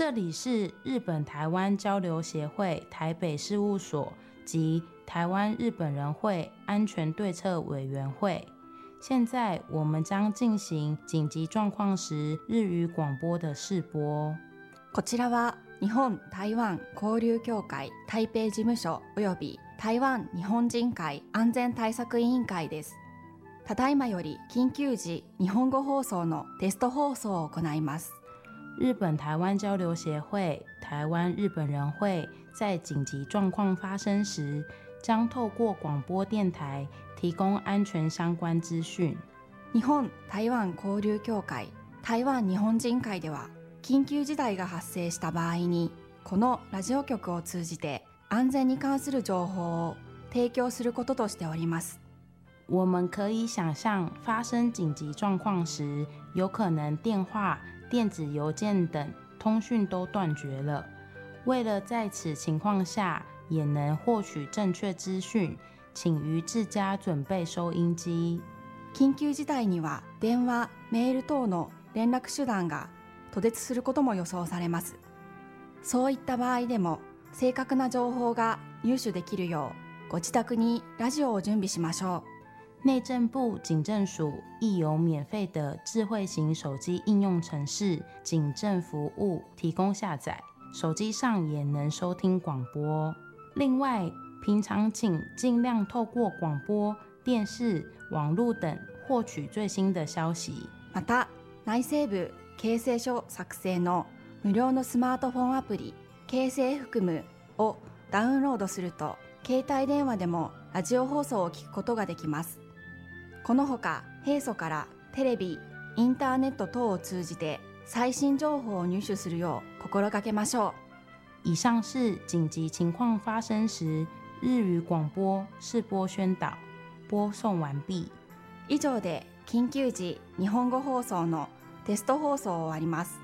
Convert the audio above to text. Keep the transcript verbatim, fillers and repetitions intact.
这里是日本台湾交流协会台北事务所及台湾日本人会安全对策委员会。现在我们将进行紧急状况时日语广播的试播。 こちらは日本台湾交流協会台北事務所および台湾日本人会安全対策委員会です。ただいまより緊急時日本語放送のテスト放送を行います。 日本台湾交流协会台湾日本人会在紧急状况发生时，将透过广播电台提供安全相关资讯。 日本台湾交流協会台湾日本人会では、緊急事態が発生した場合に、このラジオ局を通じて安全に関する情報を提供することとしております。 我们可以想象发生紧急状况时，有可能电话、电子邮件等通讯都断绝了。为了在此情况下也能获取正确资讯，请于自家准备收音機。 緊急事態には電話、メール等の連絡手段が途絶することも予想されます。そういった場合でも正確な情報が入手できるよう、ご自宅にラジオを準備しましょう。 内政部警政署亦有免费的智慧型手机应用程式警政服务提供下载，手机上也能收听广播。另外，平常请尽量透过广播、电视、网络等获取最新的消息。 また、内政部警政署作成の無料のスマートフォンアプリ警政含むをダウンロードすると、携帯電話でもラジオ放送を聞くことができます。このほか、平素からテレビ、インターネット等を通じて最新情報を入手するよう心がけましょう。 以上是紧急情况发生时日语广播试播宣导，播送完毕。 以上で緊急時日本語放送のテスト放送を終わります。